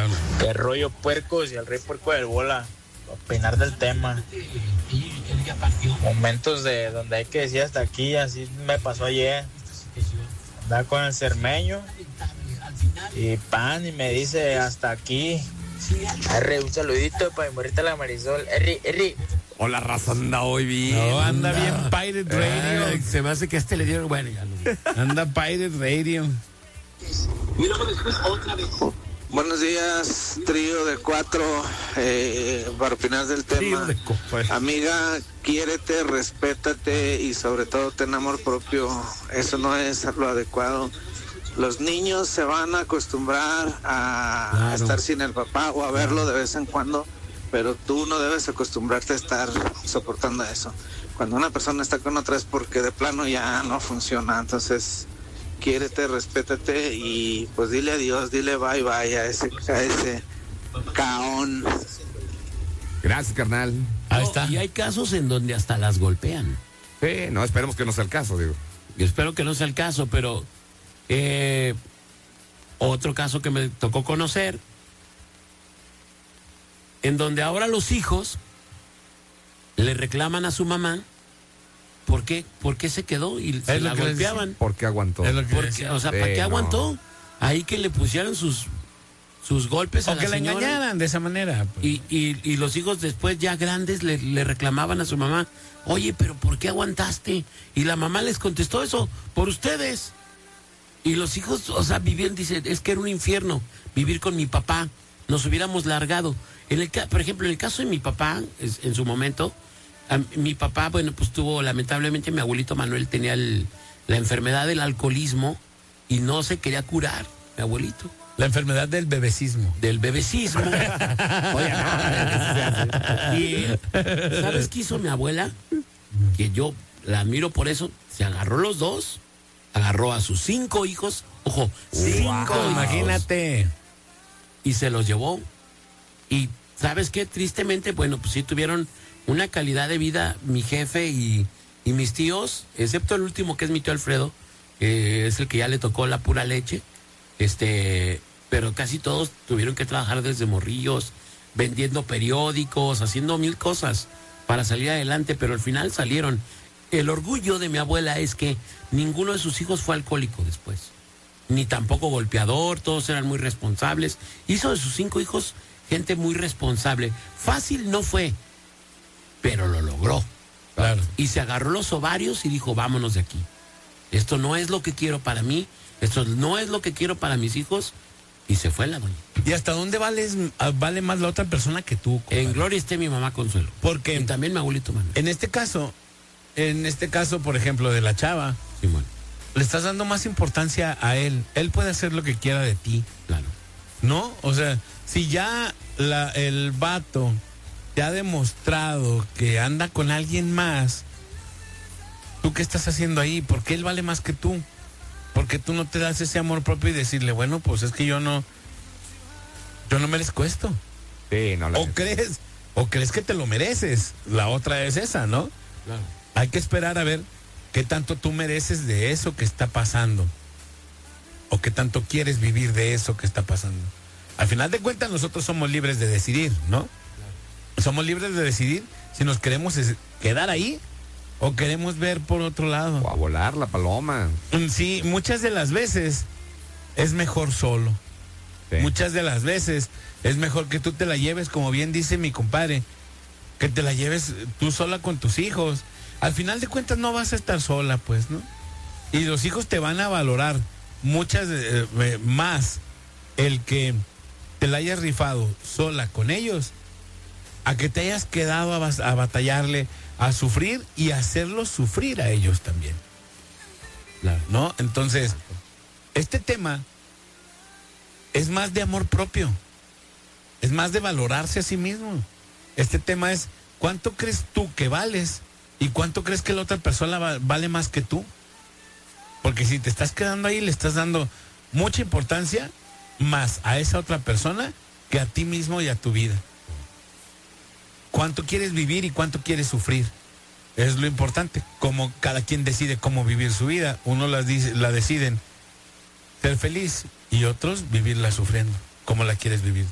Claro. Qué rollo, puercos, y el rey puerco del bola. Opinar del tema. Momentos de donde hay que decir hasta aquí, así me pasó ayer. Andaba con el cermeño y pan y me dice hasta aquí. Arre, un saludito para mi morrita la Marisol. Erri. O la raza anda hoy bien. No, anda bien Pirate Radio. Se me hace que le dieron. Bueno, ya lo vi. Anda Pirate Radio. Y luego después otra vez. Buenos días, trío de 4, para opinar del tema. Amiga, quiérete, respétate y sobre todo ten amor propio. Eso no es lo adecuado. Los niños se van a acostumbrar a estar sin el papá o a verlo de vez en cuando, pero tú no debes acostumbrarte a estar soportando eso. Cuando una persona está con otra es porque de plano ya no funciona. Entonces, quiérete, respétate y pues dile adiós, dile bye bye a ese caón. Gracias, carnal. Ahí está. Y hay casos en donde hasta las golpean. Sí, no, esperemos que no sea el caso, digo. Yo espero que no sea el caso, pero otro caso que me tocó conocer, en donde ahora los hijos le reclaman a su mamá ¿por qué se quedó? Y se la golpeaban. ¿Por qué aguantó? Porque, o sea, ¿para qué aguantó? Ahí que le pusieron sus golpes a la señora. O que la engañaran de esa manera. Pues. Y los hijos después ya grandes le reclamaban a su mamá, oye, pero ¿por qué aguantaste? Y la mamá les contestó eso, por ustedes. Y los hijos, o sea, vivían, dice, es que era un infierno vivir con mi papá, nos hubiéramos largado. Por ejemplo, en el caso de mi papá, en su momento, mi papá, bueno, pues tuvo, lamentablemente, mi abuelito Manuel tenía la enfermedad del alcoholismo y no se quería curar, mi abuelito. La enfermedad del bebecismo. Del bebecismo. Oye, no. Y ¿sabes qué hizo mi abuela? Que yo la admiro por eso. Se agarró los dos, agarró a sus 5 hijos. Ojo, 5 hijos. Imagínate. Y se los llevó. Y ¿sabes qué? Tristemente, bueno, pues sí tuvieron una calidad de vida mi jefe y mis tíos, excepto el último que es mi tío Alfredo, es el que ya le tocó la pura leche. Pero casi todos tuvieron que trabajar desde morrillos, vendiendo periódicos, haciendo 1000 cosas para salir adelante, pero al final salieron. El orgullo de mi abuela es que ninguno de sus hijos fue alcohólico después, ni tampoco golpeador, todos eran muy responsables. Hizo de sus 5 hijos gente muy responsable. Fácil no fue, pero lo logró. Claro. Y se agarró los ovarios y dijo, vámonos de aquí. Esto no es lo que quiero para mí, esto no es lo que quiero para mis hijos. Y se fue la doña. ¿Y hasta dónde vale más la otra persona que tú, compadre? En gloria esté mi mamá Consuelo. Porque y también mi abuelito Manuel. En este caso, por ejemplo, de la chava, Simón, le estás dando más importancia a él. Él puede hacer lo que quiera de ti. claro. ¿No? O sea, si ya el vato te ha demostrado que anda con alguien más, ¿tú qué estás haciendo ahí? ¿Por qué él vale más que tú? Porque tú no te das ese amor propio y decirle, bueno, pues es que yo no merezco esto. Sí, no. O crees que te lo mereces. La otra es esa, ¿no? Claro. Hay que esperar a ver qué tanto tú mereces de eso que está pasando. O qué tanto quieres vivir de eso que está pasando. Al final de cuentas, nosotros somos libres de decidir, ¿no? Claro. Somos libres de decidir si nos queremos quedar ahí o queremos ver por otro lado. O a volar la paloma. Sí, muchas de las veces es mejor solo. Sí. Muchas de las veces es mejor que tú te la lleves, como bien dice mi compadre, que te la lleves tú sola con tus hijos. Al final de cuentas no vas a estar sola, pues, ¿no? Y los hijos te van a valorar más el que te la hayas rifado sola con ellos a que te hayas quedado a batallarle, a sufrir y hacerlos sufrir a ellos también. Claro. ¿No? Entonces, este tema es más de amor propio, es más de valorarse a sí mismo. Este tema es cuánto crees tú que vales y cuánto crees que la otra persona vale más que tú. Porque si te estás quedando ahí, le estás dando mucha importancia más a esa otra persona que a ti mismo y a tu vida. ¿Cuánto quieres vivir y cuánto quieres sufrir? Es lo importante. Como cada quien decide cómo vivir su vida. Unos la deciden ser feliz y otros vivirla sufriendo. ¿Cómo la quieres vivir?